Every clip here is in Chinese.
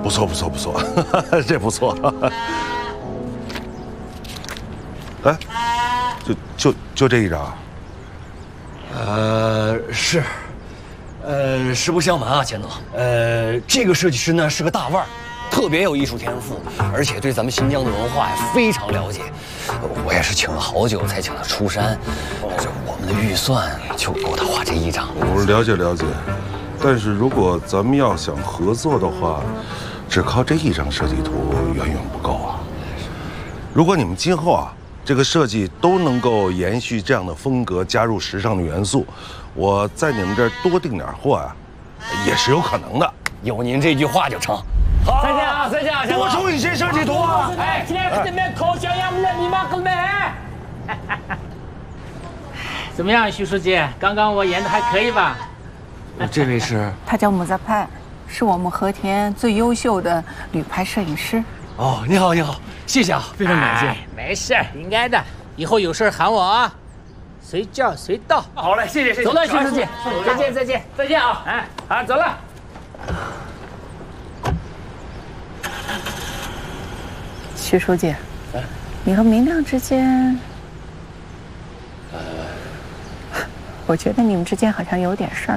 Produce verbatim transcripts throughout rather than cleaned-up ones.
不错不错不错，这不错。哎，就就就这一张。 呃，是，呃，实不相瞒啊，钱总，呃，这个设计师呢是个大腕儿，特别有艺术天赋，而且对咱们新疆的文化呀非常了解。我也是请了好久才请他出山，这我们的预算就够他画这一张。 我了解了解，但是如果咱们要想合作的话，只靠这一张设计图远远不够啊。如果你们今后啊，这个设计都能够延续这样的风格，加入时尚的元素，我在你们这儿多订点货啊，也是有可能的。 有您这句话就成。好，再见啊，再见啊， 多出一些设计图啊！ 哎，今天这边烤小羊了，你妈个妹！怎么样，徐书记？刚刚我演的还可以吧？ 这位是？ 他叫穆扎派，是我们和田最优秀的旅拍摄影师。 哦，你好，你好，谢谢啊，非常感谢。 哎、没事，应该的。以后有事喊我啊，随叫随到。 好嘞，谢谢，谢谢。 走了，徐书记，再见，再见，再见啊！哎，好，走了。 徐书记，你和明亮之间，呃，我觉得你们之间好像有点事儿。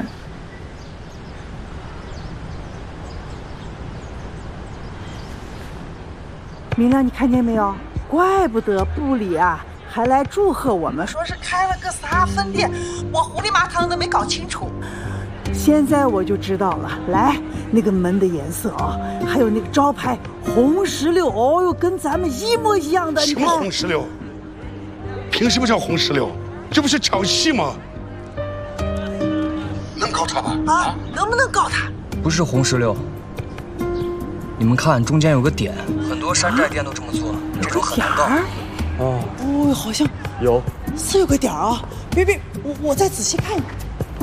明亮，你看见没有？怪不得部里啊还来祝贺我们，说是开了个啥分店，我糊里麻汤的没搞清楚。现在我就知道了，来，那个门的颜色啊，还有那个招牌红石榴，哦哟，跟咱们一模一样的。 什么红石榴？凭什么叫红石榴？这不是抢戏吗？能告他吧？ 啊，能不能告他？ 不是红石榴，你们看中间有个点，很多山寨店都这么做，这种很难告。 哦，哦，好像有， 是有个点啊。别别，我我再仔细看一看。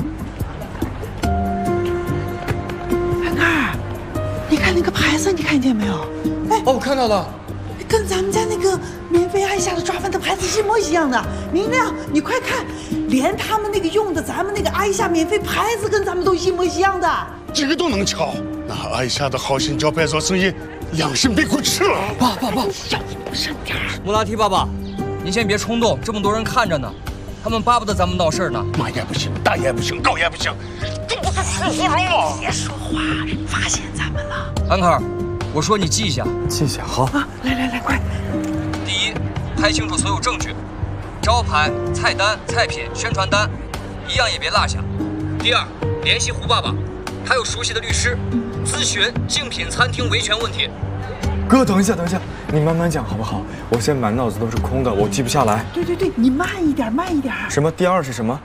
你看那个牌子，你看见没有？哎， 哦，我看到了， 跟咱们家那个免费按下的抓饭的牌子一模一样的。明亮，你快看，连他们那个用的咱们那个按下免费牌子跟咱们都一模一样的。 这个都能瞧？那按下的好心叫白做生意，良心被鬼吃了。 爸爸爸， 小心声点。 穆拉提爸爸，您先别冲动，这么多人看着呢，他们巴不得咱们闹事呢。 骂也不行，打也不行，告也不行，这不是屈服人吗？ 别说话，人发现咱们了。 安卡尔，我说你记一下， 记下好啊！来来来，快！ 第一，拍清楚所有证据，招牌、菜单、菜品、宣传单，一样也别落下。第二，联系胡爸爸，还有熟悉的律师，咨询竞品餐厅维权问题。 哥，等一下，等一下，你慢慢讲好不好？我现在满脑子都是空的，我记不下来。 对对对，你慢一点，慢一点。 什么？第二是什么？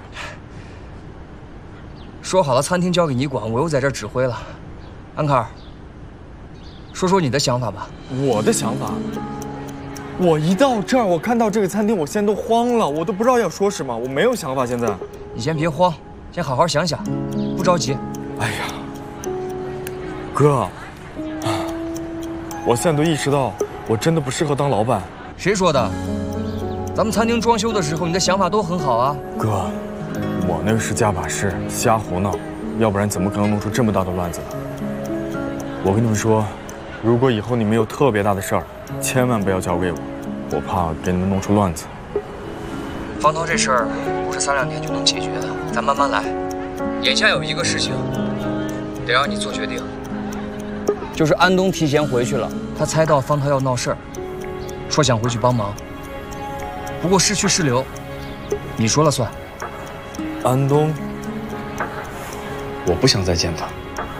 说好了，餐厅交给你管，我又在这儿指挥了。安卡尔，说说你的想法吧。 我的想法，我一到这儿，我看到这个餐厅，我现在都慌了，我都不知道要说什么，我没有想法。现在， 你先别慌，先好好想想，不着急。 哎呀，哥，我现在都意识到，我真的不适合当老板。 谁说的？咱们餐厅装修的时候，你的想法都很好啊。 哥，我那个是架把式，瞎胡闹，要不然怎么可能弄出这么大的乱子呢？我跟你们说，如果以后你们有特别大的事儿，千万不要交给我，我怕给你们弄出乱子。 方涛这事儿不是三两天就能解决的，咱慢慢来。眼下有一个事情，得让你做决定，就是安东提前回去了，他猜到方涛要闹事儿，说想回去帮忙。不过是去是留，你说了算。 安东， 我不想再见他。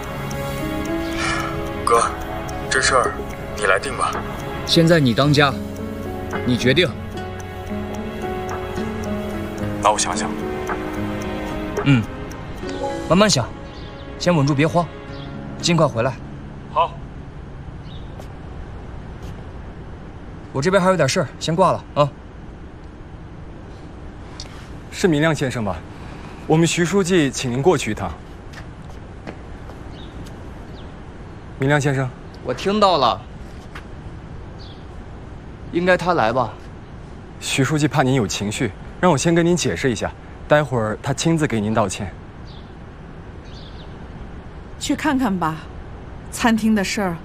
哥，这事儿你来定吧。 现在你当家，你决定。 那我想想。 嗯，慢慢想，先稳住，别慌，尽快回来。 好。 我这边还有点事儿，先挂了啊。 是明亮先生吧？我们徐书记请您过去一趟。明亮先生， 我听到了，应该他来吧？ 徐书记怕您有情绪，让我先跟您解释一下，待会儿他亲自给您道歉。 去看看吧，餐厅的事儿